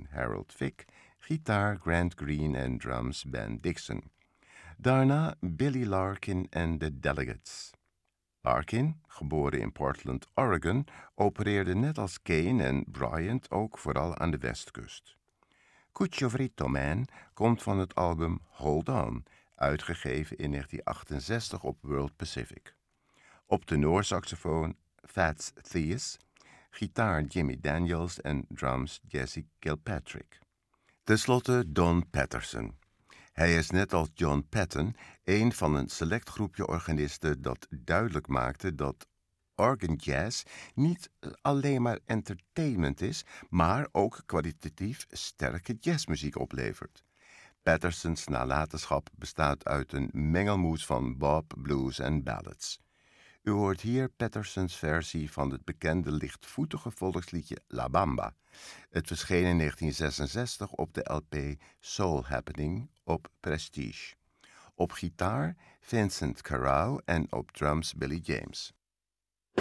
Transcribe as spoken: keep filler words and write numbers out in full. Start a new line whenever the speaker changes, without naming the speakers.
en Harold Vick, gitaar Grant Green en drums Ben Dixon. Daarna Billy Larkin en de Delegates. Larkin, geboren in Portland, Oregon, opereerde net als Kane en Bryant ook vooral aan de westkust. Cuccio Fritto Man komt van het album Hold On, uitgegeven in negentien achtenzestig op World Pacific. Op tenorsaxofoon Fats Theus, gitaar Jimmy Daniels en drums Jesse Kilpatrick. Ten slotte Don Patterson. Hij is net als John Patton een van een select groepje organisten dat duidelijk maakte dat organ jazz niet alleen maar entertainment is, maar ook kwalitatief sterke jazzmuziek oplevert. Pattersons nalatenschap bestaat uit een mengelmoes van bop, blues en ballads. U hoort hier Pattersons versie van het bekende lichtvoetige volksliedje La Bamba. Het verscheen in negentien zesenzestig op de L P Soul Happening op Prestige. Op gitaar Vincent Carrau en op drums Billy James.